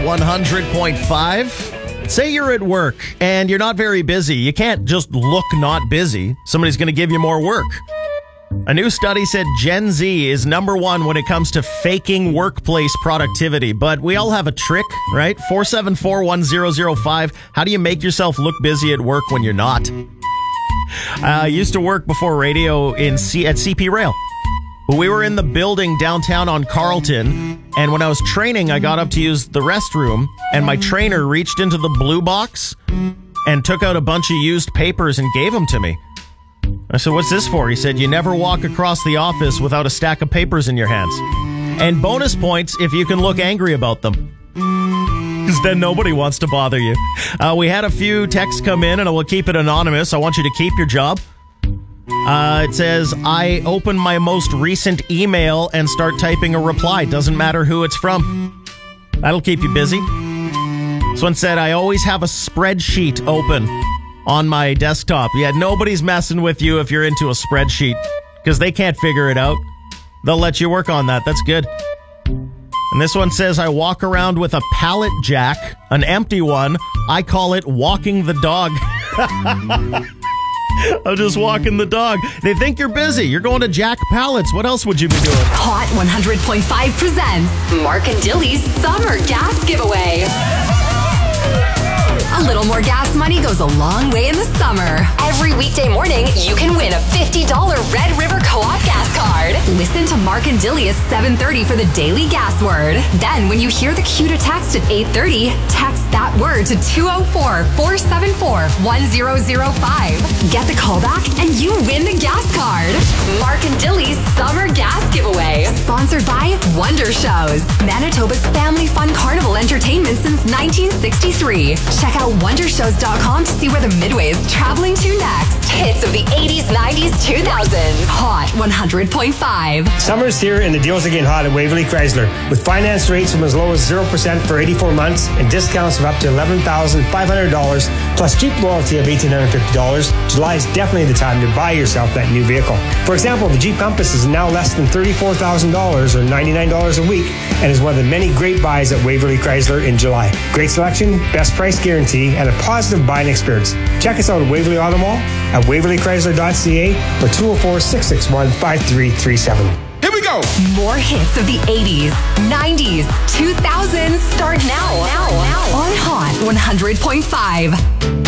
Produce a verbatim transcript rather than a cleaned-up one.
one hundred point five. Say you're at work and you're not very busy. You can't just look not busy. Somebody's going to give you more work. A new study said Gen Z is number one when it comes to faking workplace productivity. But we all have a trick, right? four seven four, one zero zero five. How do you make yourself look busy at work when you're not? I used to work before radio in C- at C P Rail. We were in the building downtown on Carlton, and when I was training, I got up to use the restroom, and my trainer reached into the blue box and took out a bunch of used papers and gave them to me. I said, "What's this for?" He said, "You never walk across the office without a stack of papers in your hands. And bonus points if you can look angry about them." Because then nobody wants to bother you. Uh, we had a few texts come in, and I will keep it anonymous. I want you to keep your job. Uh, it says, I open my most recent email and start typing a reply. Doesn't matter who it's from. That'll keep you busy. This one said, I always have a spreadsheet open on my desktop. Yeah, nobody's messing with you if you're into a spreadsheet because they can't figure it out. They'll let you work on that. That's good. And this one says, I walk around with a pallet jack, an empty one. I call it walking the dog. I'm just walking the dog. They think you're busy. You're going to jack pallets. What else would you be doing? Hot one hundred point five presents Mark and Dilly's Summer Gas Giveaway. A little more gas money goes a long way in the summer. Every weekday morning, you can win a fifty dollars Red River Co-op gas card. Listen to Mark and Dilly at seven thirty for the daily gas word. Then, when you hear the cue to text at eight thirty, text that word to two oh four, four seven four, one zero zero five. Get the call back and you win the gas card. Mark and Dilly's Summer Gas Giveaway. Sponsored by Wonder Shows, Manitoba's family fun carnival entertainment since nineteen sixty-three. Check out wonder shows dot com to see where the Midway is traveling to next. Hits of the eighties, nineties, two thousands. Hot one hundred point five. Summer's here and the deals are getting hot at Waverly Chrysler. With finance rates from as low as zero percent for eighty-four months and discounts of up to eleven thousand five hundred dollars plus Jeep loyalty of one thousand eight hundred fifty dollars, July is definitely the time to buy yourself that new vehicle. For example, the Jeep Compass is now less than thirty-four thousand dollars or ninety-nine dollars a week and is one of the many great buys at Waverly Chrysler in July. Great selection, best price guarantee, and a positive buying experience. Check us out at Waverly Auto Mall, at waverly chrysler dot c a, or two oh four, six six one, five three three seven. Here we go! More hits of the eighties, nineties, two thousands start now, now, now on Hot one hundred point five.